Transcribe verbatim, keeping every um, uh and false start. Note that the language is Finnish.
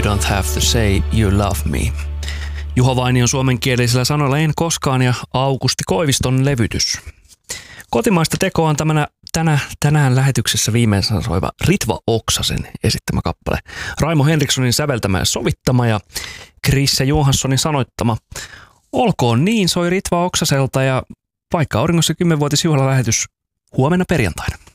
don't have to say you love me. Juha Vainion suomenkielisillä sanoilla En koskaan ja Aukusti Koiviston levytys. Kotimaista tekoa on tämänä, tänä, tänään lähetyksessä viimeisen soiva Ritva Oksasen esittämä kappale. Raimo Henrikssonin säveltämä ja sovittama ja Krisse Johanssonin sanoittama. Olkoon niin, soi Ritva Oksaselta ja Paikka auringossa kymmenvuotisjuhlalähetys huomenna perjantaina.